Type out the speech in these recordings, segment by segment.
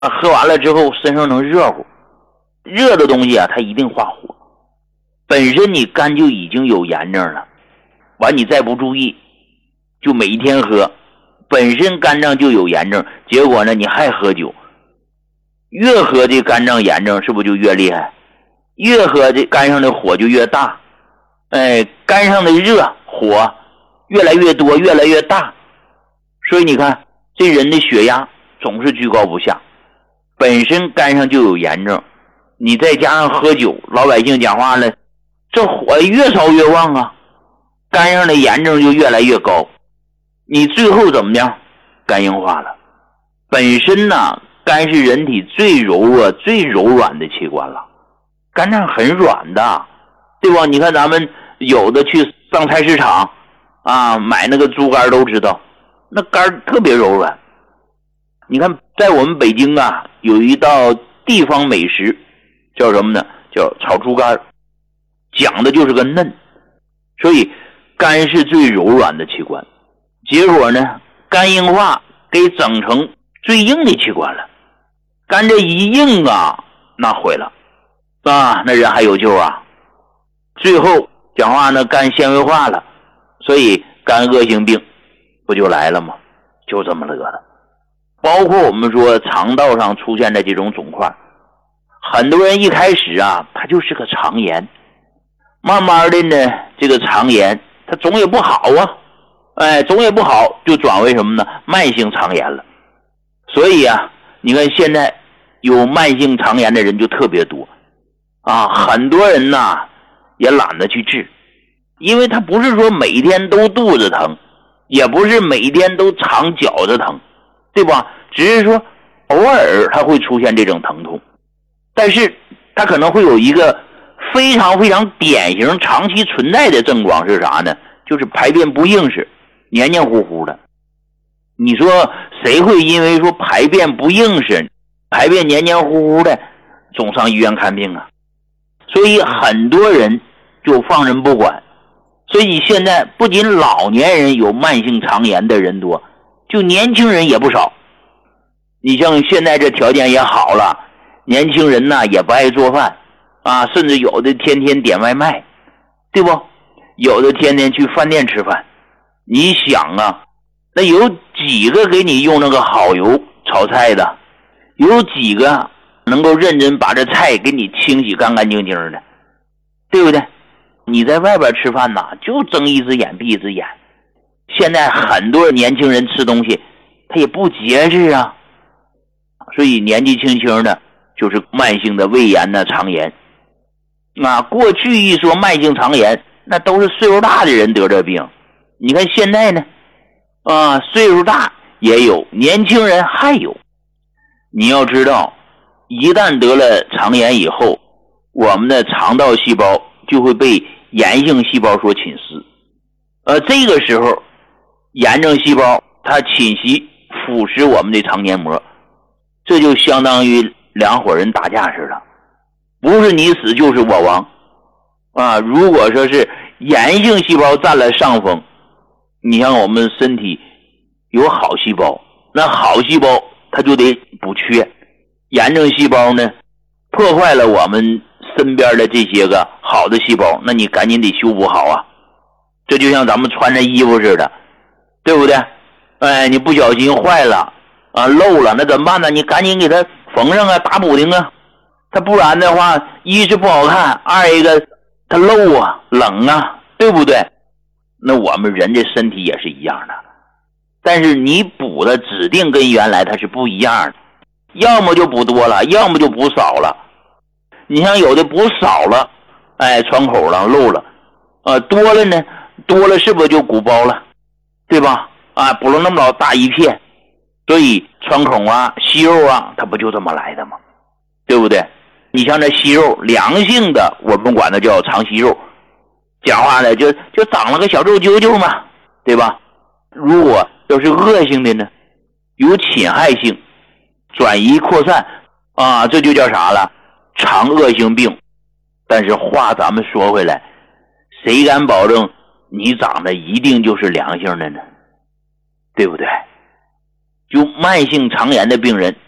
喝完了之后身上能热乎，热的东西啊它一定化火。本身你肝就已经有炎症了，完你再不注意就每一天喝，本身肝脏就有炎症，结果呢你还喝酒，越喝这肝脏炎症是不是就越厉害？越喝这肝上的火就越大，肝上的热火越来越多越来越大，所以你看这人的血压总是居高不下，本身肝上就有炎症，你再加上喝酒，老百姓讲话了，这火越烧越旺啊，肝上的炎症就越来越高，你最后怎么样？肝硬化了。本身呢，肝是人体最柔弱最柔软的器官了，肝脏很软的，对吧？你看咱们有的去上菜市场啊，买那个猪肝都知道，那肝特别柔软。你看在我们北京啊，有一道地方美食叫什么呢？叫炒猪肝，讲的就是个嫩。所以肝是最柔软的器官，结果呢肝硬化给整成最硬的器官了。肝这一硬啊，那毁了啊，那人还有救啊。最后讲话呢，肝纤维化了，所以肝恶性病不就来了吗？就这么个的。包括我们说肠道上出现的这种肿块，很多人一开始啊他就是个肠炎，慢慢的呢这个肠炎它总也不好啊，总也不好，就转为什么呢？慢性肠炎了。所以啊你看现在有慢性肠炎的人就特别多啊，很多人呢也懒得去治，因为他不是说每天都肚子疼，也不是每天都肠绞着疼，对吧？只是说偶尔他会出现这种疼痛，但是他可能会有一个非常非常典型长期存在的症状是啥呢？就是排便不硬实，黏黏糊糊的。你说谁会因为说排便不硬实，排便黏黏糊糊的总上医院看病啊？所以很多人就放任不管，所以现在不仅老年人有慢性肠炎的人多，就年轻人也不少。你像现在这条件也好了，年轻人呢也不爱做饭啊，甚至有的天天点外卖，对不？有的天天去饭店吃饭。你想啊，那有几个给你用那个好油炒菜的？有几个能够认真把这菜给你清洗干干净净的？对不对？你在外边吃饭呐，就睁一只眼闭一只眼。现在很多年轻人吃东西他也不节制啊，所以年纪轻轻的就是慢性的胃炎呐、肠炎啊。过去一说慢性肠炎，那都是岁数大的人得这病。你看现在呢啊，岁数大也有，年轻人还有。你要知道，一旦得了肠炎以后，我们的肠道细胞就会被炎性细胞所侵蚀，这个时候炎症细胞它侵袭腐蚀我们的肠黏膜，这就相当于两伙人打架似的，不是你死就是我亡啊。如果说是炎性细胞占了上风，你像我们身体有好细胞，那好细胞它就得补缺，炎症细胞呢破坏了我们身边的这些个好的细胞，那你赶紧得修补好啊。这就像咱们穿着衣服似的，对不对？你不小心坏了啊，漏了，那怎么办呢？你赶紧给它缝上啊，打补丁啊。它不然的话，一是不好看，二一个它漏啊，冷啊，对不对？那我们人的身体也是一样的，但是你补的指定跟原来它是不一样的，要么就补多了，要么就补少了。你像有的补少了，穿口了漏了，多了呢，多了是不是就鼓包了，对吧？啊，补了那么老大一片，所以穿孔啊、息肉啊，它不就这么来的吗？对不对？你像这息肉，良性的我们管它叫肠息肉，讲话呢就长了个小肉揪揪嘛，对吧？如果要是恶性的呢，有侵害性、转移扩散啊，这就叫啥了？肠恶性病。但是话咱们说回来，谁敢保证你长得一定就是良性的呢？对不对？就慢性肠炎的病人，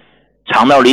肠道里